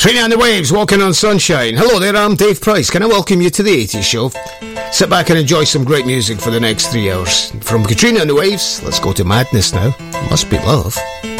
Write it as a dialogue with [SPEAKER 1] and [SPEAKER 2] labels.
[SPEAKER 1] Katrina and the Waves, Walking on Sunshine. Hello there, I'm Dave Price. Can I welcome you to the 80s show? Sit back and enjoy some great music for the next 3 hours. From Katrina and the Waves, let's go to madness now. Must be love.